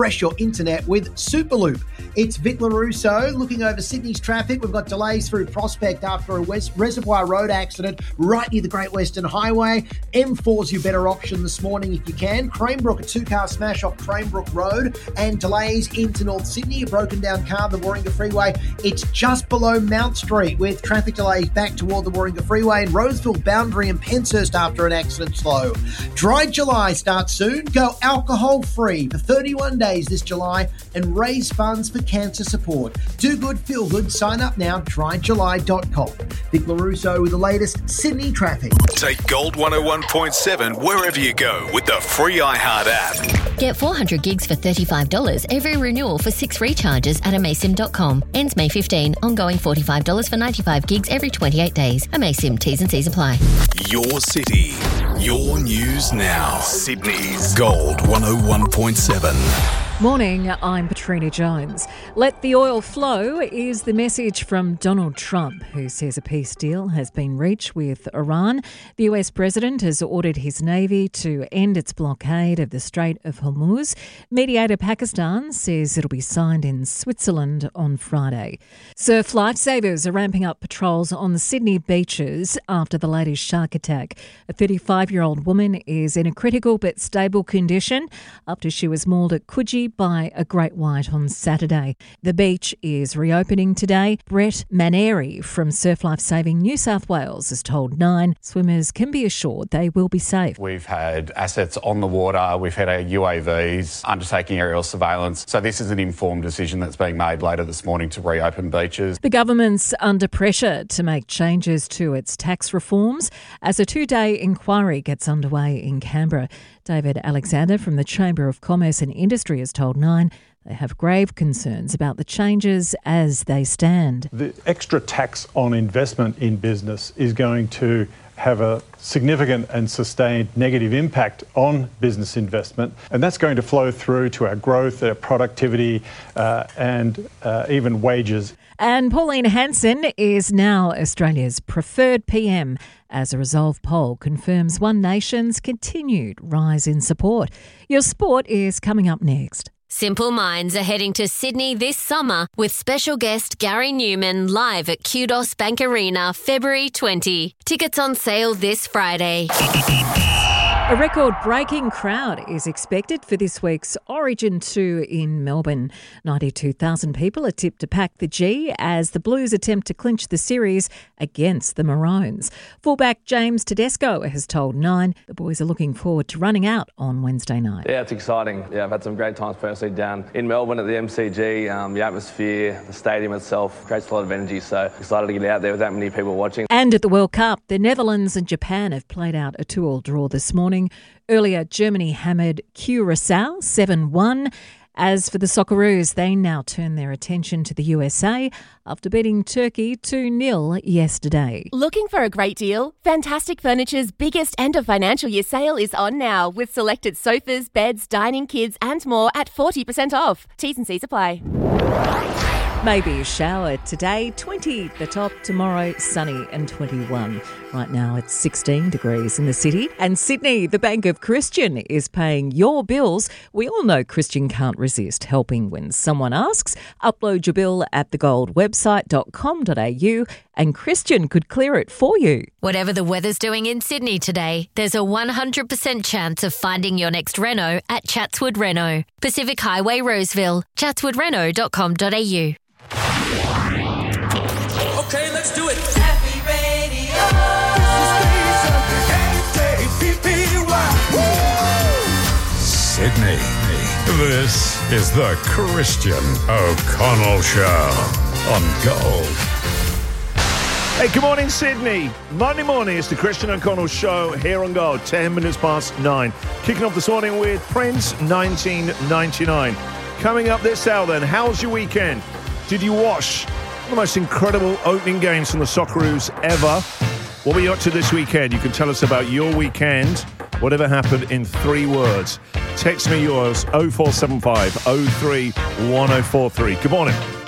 refresh your internet with Superloop. It's Vic LaRusso looking over Sydney's traffic. We've got delays through Prospect after a Reservoir Road accident right near the Great Western Highway. M4's your better option this morning if you can. Cranebrook, a two-car smash off Cranebrook Road, and delays into North Sydney. A broken down car, the Warringah Freeway. It's just below Mount Street with traffic delays back toward the Warringah Freeway, and Roseville, Boundary and Penshurst after an accident slow. Dry July starts soon. Go alcohol-free for 31 days this July and raise funds for cancer support. Do good, feel good. Sign up now, dryjuly.com. Vic LaRusso with the latest Sydney traffic. Take Gold 101.7 wherever you go with the free iHeart app. Get 400 gigs for $35 every renewal for 6 recharges at amaysim.com. Ends May 15. Ongoing $45 for 95 gigs every 28 days. Amaysim. T's and C's apply. Your city, your news now. Sydney's Gold 101.7. Morning, I'm Patrina Jones. Let the oil flow is the message from Donald Trump, who says a peace deal has been reached with Iran. The US president has ordered his navy to end its blockade of the Strait of Hormuz. Mediator Pakistan says it'll be signed in Switzerland on Friday. Surf lifesavers are ramping up patrols on the Sydney beaches after the latest shark attack. A 35-year-old woman is in a critical but stable condition after she was mauled at Coogee by a great white on Saturday. The beach is reopening today. Brett Maneri from Surf Life Saving New South Wales has told Nine swimmers can be assured they will be safe. We've had assets on the water, we've had our UAVs undertaking aerial surveillance, so this is an informed decision that's being made later this morning to reopen beaches. The government's under pressure to make changes to its tax reforms as a 2-day inquiry gets underway in Canberra. David Alexander from the Chamber of Commerce and Industry has told Nine they have grave concerns about the changes as they stand. The extra tax on investment in business is going to have a significant and sustained negative impact on business investment, and that's going to flow through to our growth, our productivity and even wages. And Pauline Hanson is now Australia's preferred PM as a Resolve poll confirms One Nation's continued rise in support. Your sport is coming up next. Simple Minds are heading to Sydney this summer with special guest Gary Newman live at Kudos Bank Arena February 20. Tickets on sale this Friday. A record-breaking crowd is expected for this week's Origin 2 in Melbourne. 92,000 people are tipped to pack the G as the Blues attempt to clinch the series against the Maroons. Fullback James Tedesco has told Nine the boys are looking forward to running out on Wednesday night. Yeah, it's exciting. Yeah, I've had some great times personally down in Melbourne at the MCG. The atmosphere, the stadium itself creates a lot of energy, so excited to get out there with that many people watching. And at the World Cup, the Netherlands and Japan have played out a 2-2 draw this morning. Earlier, Germany hammered Curaçao 7-1. As for the Socceroos, they now turn their attention to the USA after beating Turkey 2-0 yesterday. Looking for a great deal? Fantastic Furniture's biggest end of financial year sale is on now with selected sofas, beds, dining, kids and more at 40% off. T's and C's apply. Maybe a shower today, 20 the top, tomorrow sunny and 21. Right now it's 16 degrees in the city. And Sydney, the Bank of Christian is paying your bills. We all know Christian can't resist helping when someone asks. Upload your bill at thegoldwebsite.com.au and Christian could clear it for you. Whatever the weather's doing in Sydney today, there's a 100% chance of finding your next reno at Chatswood Reno. Pacific Highway, Roseville. chatswoodreno.com.au. Okay, let's do it. Happy Radio. Sydney. This is the Christian O'Connell Show on Gold. Hey, good morning, Sydney. Monday morning, it's the Christian O'Connell Show here on Gold, 10 minutes past 9. Kicking off this morning with Prince 1999. Coming up this hour then, how's your weekend? Did you watch the most incredible opening games from the Socceroos ever? What were you up to this weekend? You can tell us about your weekend, whatever happened in 3 words. Text me yours, 0475 03 1043. Good morning.